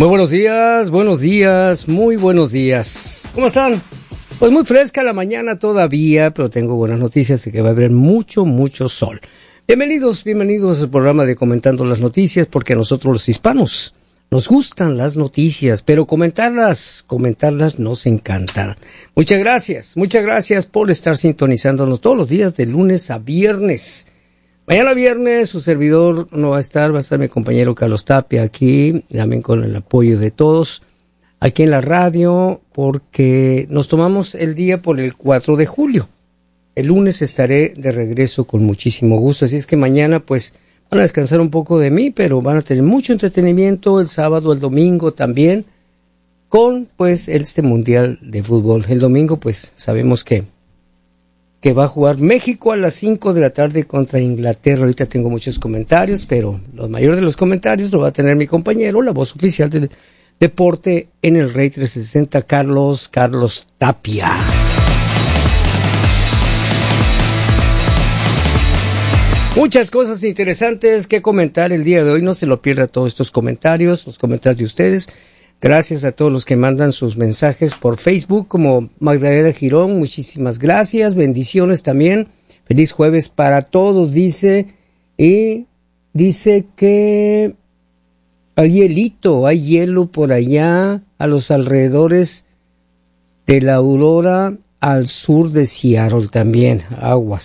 Muy buenos días, muy buenos días. ¿Cómo están? Pues muy fresca la mañana todavía, pero tengo buenas noticias de que va a haber mucho sol. Bienvenidos al programa de Comentando las Noticias, porque a nosotros los hispanos nos gustan las noticias, pero comentarlas nos encantan. Muchas gracias por estar sintonizándonos todos los días de lunes a viernes. Mañana viernes su servidor no va a estar mi compañero Carlos Tapia aquí, también con el apoyo de todos, aquí en la radio, porque nos tomamos el día por el 4 de julio. El lunes estaré de regreso con muchísimo gusto, así es que mañana pues van a descansar un poco de mí, pero van a tener mucho entretenimiento el sábado, el domingo también, con pues este Mundial de Fútbol. El domingo pues sabemos que va a jugar México a las 5 de la tarde contra Inglaterra. Ahorita tengo muchos comentarios, pero los mayores de los comentarios lo va a tener mi compañero, la voz oficial del deporte en el Rey 360, Carlos Tapia. Muchas cosas interesantes que comentar el día de hoy. No se lo pierda todos estos comentarios, los comentarios de ustedes. Gracias a todos los que mandan sus mensajes por Facebook, como Magdalena Girón, muchísimas gracias, bendiciones también, feliz jueves para todos, dice, y dice que hay hielo por allá, a los alrededores de la Aurora, al sur de Seattle también, aguas.